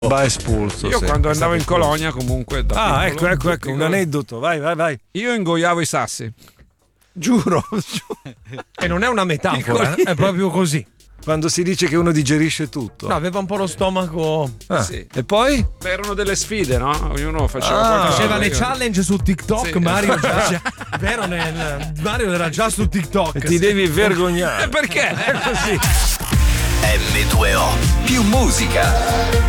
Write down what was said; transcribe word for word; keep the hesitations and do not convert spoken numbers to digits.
Va espulso. Io sì. quando È andavo stato in espulso. colonia comunque da Ah, piccolo, ecco, ecco, ecco, un piccolo, aneddoto. Vai, vai, vai. io ingoiavo i sassi. Giuro. E non è una metafora, eh, è proprio così. Quando si dice che uno digerisce tutto. No, aveva un po' lo stomaco. Ah, Sì. E poi? Beh, erano delle sfide, no? Ognuno faceva Ah, qualcosa. Faceva le Io- challenge su TikTok, Sì. Mario già. Vero, nel, Mario era già su TikTok. E ti devi vergognare. Eh, perché? È così. M due O più musica.